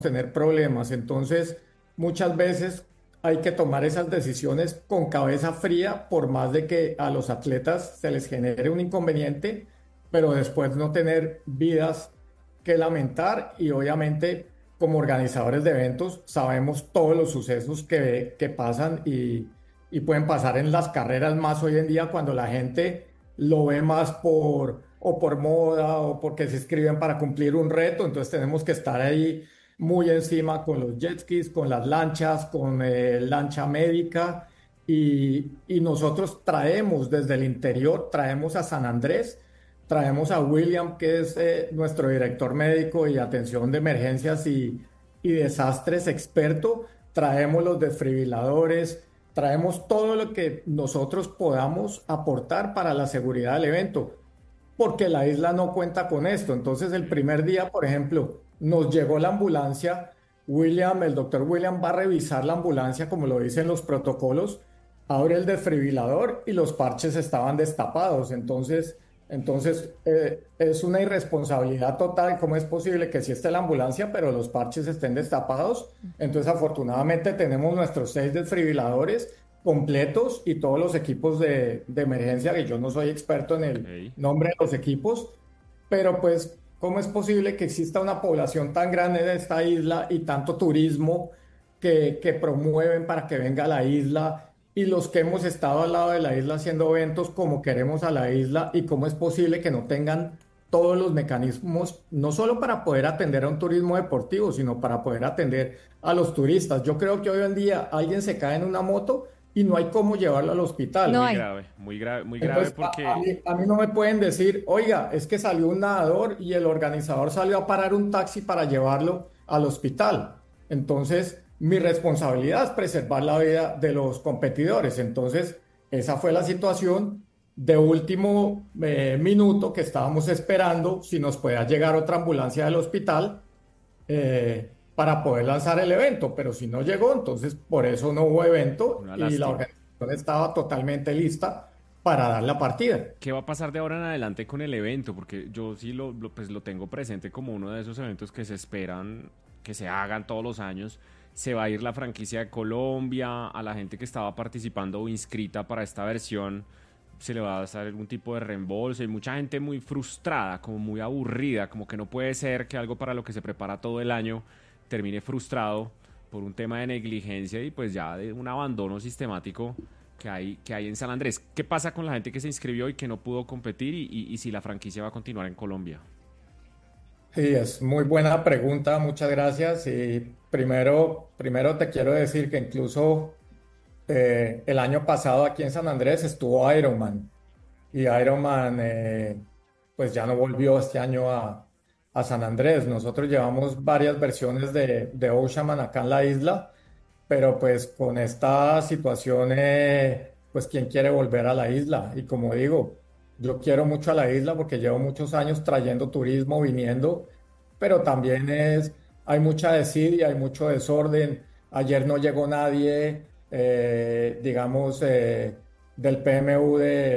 tener problemas. Entonces, muchas veces hay que tomar esas decisiones con cabeza fría, por más de que a los atletas se les genere un inconveniente, pero después no tener vidas que lamentar. Y obviamente, como organizadores de eventos, sabemos todos los sucesos que pasan y pueden pasar en las carreras más hoy en día cuando la gente lo ve más o por moda o porque se inscriben para cumplir un reto. Entonces tenemos que estar ahí muy encima con los jet skis, con las lanchas, con lancha médica. Y nosotros traemos desde el interior, traemos a San Andrés, traemos a William, que es nuestro director médico y atención de emergencias y desastres experto. Traemos los desfibriladores, traemos todo lo que nosotros podamos aportar para la seguridad del evento, porque la isla no cuenta con esto. Entonces, el primer día, por ejemplo, nos llegó la ambulancia. William, el doctor William va a revisar la ambulancia como lo dicen los protocolos, abre el desfibrilador y los parches estaban destapados. Entonces, es una irresponsabilidad total. ¿Cómo es posible que sí esté la ambulancia, pero los parches estén destapados? Entonces, afortunadamente tenemos nuestros 6 desfibriladores completos y todos los equipos de emergencia, que yo no soy experto en el Ok. nombre de los equipos, pero pues, ¿cómo es posible que exista una población tan grande de esta isla y tanto turismo que promueven para que venga a la isla? Y los que hemos estado al lado de la isla haciendo eventos como queremos a la isla, y cómo es posible que no tengan todos los mecanismos, no solo para poder atender a un turismo deportivo, sino para poder atender a los turistas. Yo creo que hoy en día alguien se cae en una moto y no hay cómo llevarlo al No hospital. hay. Muy grave Entonces, porque a mí no me pueden decir, oiga, es que salió un nadador y el organizador salió a parar un taxi para llevarlo al hospital. Entonces, mi responsabilidad es preservar la vida de los competidores. Entonces, esa fue la situación de último minuto, que estábamos esperando si nos podía llegar otra ambulancia del hospital para poder lanzar el evento. Pero si no llegó, entonces por eso no hubo evento una y la lástima. organización estaba totalmente lista para dar la partida. ¿Qué va a pasar de ahora en adelante con el evento? Porque yo sí pues lo tengo presente como uno de esos eventos que se esperan que se hagan todos los años. Se va a ir la franquicia de Colombia, a la gente que estaba participando o inscrita para esta versión se le va a hacer algún tipo de reembolso. Hay mucha gente muy frustrada, como muy aburrida, como que no puede ser que algo para lo que se prepara todo el año termine frustrado por un tema de negligencia y pues ya de un abandono sistemático que hay en San Andrés. ¿Qué pasa con la gente que se inscribió y que no pudo competir y si la franquicia va a continuar en Colombia? Sí, es muy buena pregunta, muchas gracias. Y primero te quiero decir que incluso el año pasado aquí en San Andrés estuvo Ironman, y Ironman pues ya no volvió este año a San Andrés. Nosotros llevamos varias versiones de Oceanman acá en la isla, pero pues con esta situación, pues quién quiere volver a la isla. Y como digo, yo quiero mucho a la isla porque llevo muchos años trayendo turismo, viniendo, pero también hay mucha desidia, hay mucho desorden. Ayer no llegó nadie, digamos, del PMU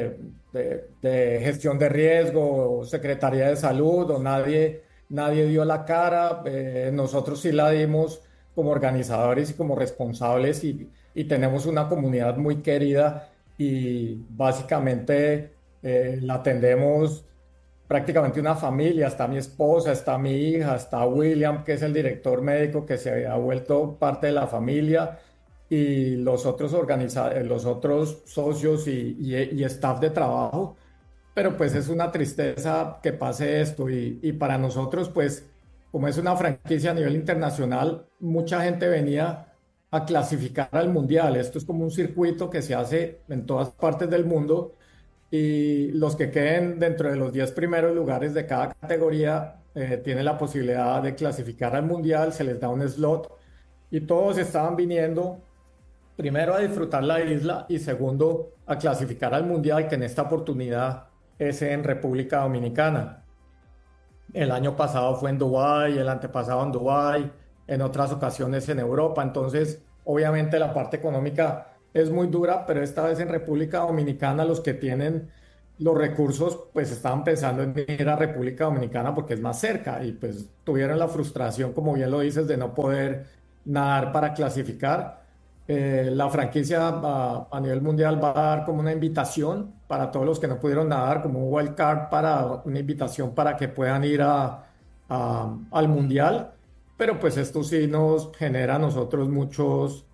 de gestión de riesgo, o Secretaría de Salud, o nadie dio la cara. Nosotros sí la dimos como organizadores y como responsables, y tenemos una comunidad muy querida, y básicamente la atendemos prácticamente una familia. Está mi esposa, está mi hija, está William, que es el director médico, que se ha vuelto parte de la familia, y los otros socios y staff de trabajo. Pero pues es una tristeza que pase esto, y para nosotros, pues como es una franquicia a nivel internacional, mucha gente venía a clasificar al mundial. Esto es como un circuito que se hace en todas partes del mundo, y los que queden dentro de los 10 primeros lugares de cada categoría tienen la posibilidad de clasificar al mundial. Se les da un slot, y todos estaban viniendo primero a disfrutar la isla y segundo a clasificar al mundial, que en esta oportunidad es en República Dominicana. El año pasado fue en Dubái, el antepasado en Dubái, en otras ocasiones en Europa. Entonces, obviamente la parte económica es muy dura, pero esta vez en República Dominicana los que tienen los recursos pues estaban pensando en ir a República Dominicana porque es más cerca y pues tuvieron la frustración, como bien lo dices, de no poder nadar para clasificar. La franquicia a nivel mundial va a dar como una invitación para todos los que no pudieron nadar, como un wild card para una invitación para que puedan ir al mundial. Pero pues esto sí nos genera a nosotros